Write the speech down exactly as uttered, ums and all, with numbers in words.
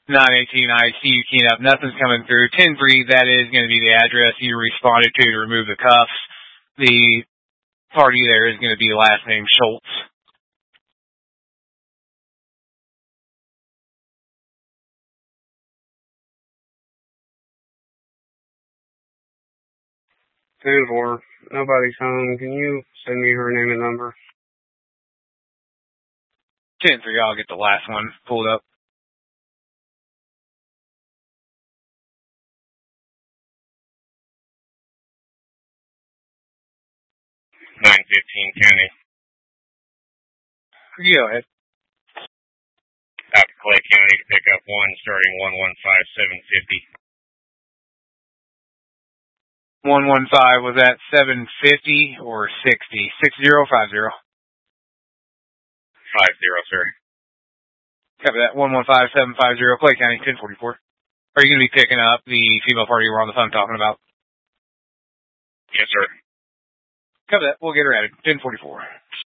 nine eighteen I C U keying up. Nothing's coming through. ten three, that is going to be the address you responded to to remove the cuffs. The party there is going to be last name Schultz. ten four, nobody's home. Can you send me her name and number? ten three, I'll get the last one pulled up. nine fifteen County. Go ahead. Out to Clay County to pick up one starting one one five seven fifty. one one five, was that seven fifty or sixty? six zero, five zero? five zero, sir. Copy that. one one five seven five zero, Clay County, ten forty-four. Are you going to be picking up the female party we're on the phone talking about? Yes, sir. Copy that. We'll get her added. ten forty-four.